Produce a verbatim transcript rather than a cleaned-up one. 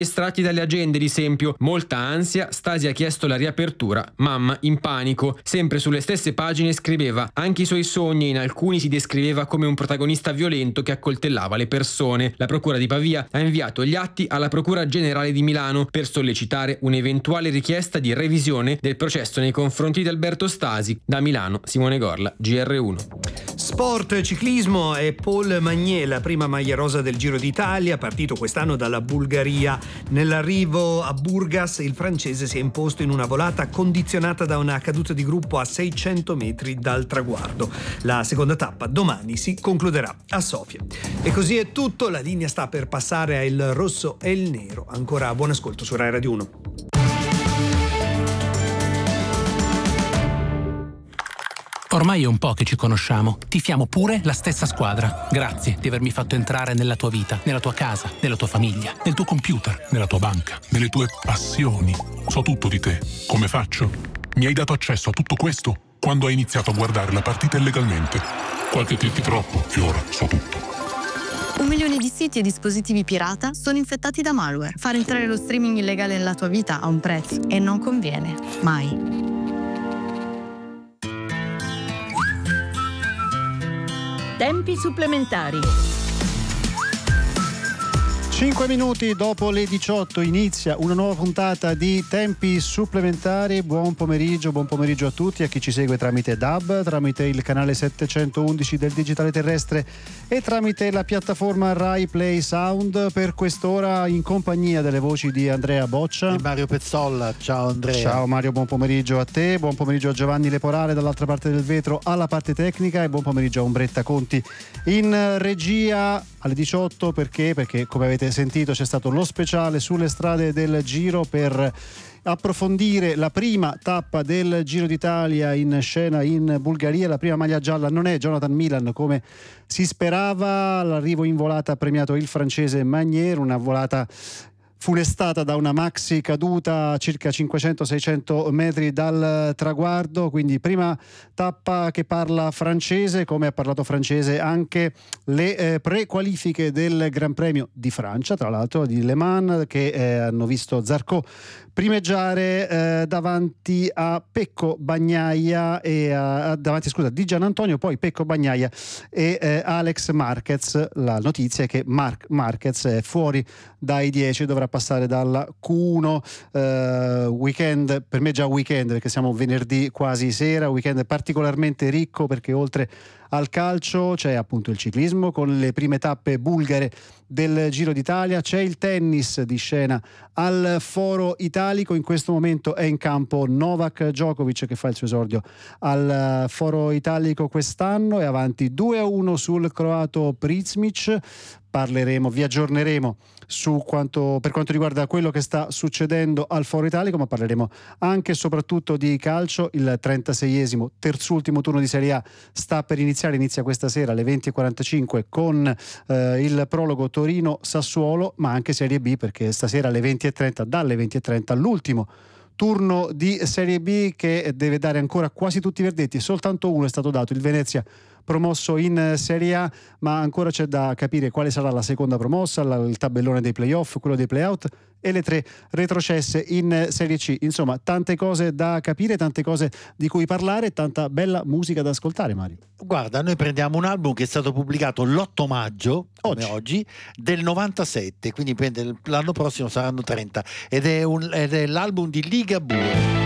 Estratti dalle agende di Sempio, molta ansia, Stasi ha chiesto la riapertura, mamma in panico. Sempre sulle stesse pagine scriveva anche i suoi sogni e in alcuni si descriveva come un protagonista violento che accoltellava le persone. La procura di Pavia ha inviato gli atti alla procura generale di Milano per sollecitare un'eventuale richiesta di revisione del processo nei confronti di Alberto Stasi. Da Milano, Simone Gorla, G R uno. Sport, ciclismo e Paul Magnier, la prima maglia rosa del Giro d'Italia, partito quest'anno dalla Bulgaria. Nell'arrivo a Burgas il francese si è imposto in una volata condizionata da una caduta di gruppo a seicento metri dal traguardo. La seconda tappa domani si concluderà a Sofia. E così è tutto, la linea sta per passare a Il Rosso e il Nero. Ancora buon ascolto su Rai Radio uno. Ormai è un po' che ci conosciamo. Tifiamo pure la stessa squadra. Grazie di avermi fatto entrare nella tua vita, nella tua casa, nella tua famiglia, nel tuo computer, nella tua banca, nelle tue passioni. So tutto di te. Come faccio? Mi hai dato accesso a tutto questo quando hai iniziato a guardare la partita illegalmente. Qualche click troppo e ora so tutto. Un milione di siti e dispositivi pirata sono infettati da malware. Far entrare lo streaming illegale nella tua vita ha un prezzo e non conviene. Mai. Tempi supplementari. cinque minuti dopo le diciotto inizia una nuova puntata di Tempi supplementari. Buon pomeriggio, buon pomeriggio a tutti, a chi ci segue tramite D A B, tramite il canale settecentoundici del digitale terrestre e tramite la piattaforma Rai Play Sound. Per quest'ora in compagnia delle voci di Andrea Boccia e Mario Pezzolla. Ciao Andrea. Ciao Mario, buon pomeriggio a te, buon pomeriggio a Giovanni Leporale dall'altra parte del vetro alla parte tecnica e buon pomeriggio a Umbretta Conti in regia. Alle diciotto perché? Perché come avete sentito c'è stato lo speciale sulle strade del Giro per approfondire la prima tappa del Giro d'Italia in scena in Bulgaria. La prima maglia gialla non è Jonathan Milan come si sperava, l'arrivo in volata ha premiato il francese Magnier, una volata funestata da una maxi caduta a circa cinquecento seicento metri dal traguardo, quindi prima tappa che parla francese, come ha parlato francese anche le eh, prequalifiche del Gran Premio di Francia, tra l'altro di Le Mans, che eh, hanno visto Zarco primeggiare eh, davanti a Pecco Bagnaia e a, davanti scusa di Gian Antonio, poi Pecco Bagnaia e eh, Alex Marquez. La notizia è che Marc Marquez è fuori dai dieci, dovrà passare dalla Q uno. eh, weekend, per me già weekend perché siamo venerdì quasi sera, weekend particolarmente ricco perché oltre al calcio c'è appunto il ciclismo con le prime tappe bulgare del Giro d'Italia, c'è il tennis di scena al Foro Italico. In questo momento è in campo Novak Djokovic che fa il suo esordio al Foro Italico quest'anno, è avanti due a uno sul croato Prizmic. Parleremo, vi aggiorneremo su quanto, per quanto riguarda quello che sta succedendo al Foro Italico, ma parleremo anche e soprattutto di calcio. Il trentaseiesimo terzultimo turno di Serie A sta per iniziare, inizia questa sera alle venti e quarantacinque con eh, il prologo Torino-Sassuolo, ma anche Serie B perché stasera alle venti e trenta, dalle venti e trenta l'ultimo turno di Serie B che deve dare ancora quasi tutti i verdetti. Soltanto uno è stato dato, il Venezia promosso in Serie A, ma ancora c'è da capire quale sarà la seconda promossa, la, il tabellone dei playoff, quello dei playout e le tre retrocesse in Serie C. Insomma, tante cose da capire, tante cose di cui parlare, tanta bella musica da ascoltare, Mario. Guarda, noi prendiamo un album che è stato pubblicato l'otto maggio, come oggi, oggi del novantasette, quindi l'anno prossimo saranno trenta, ed è, un, ed è l'album di Ligabue.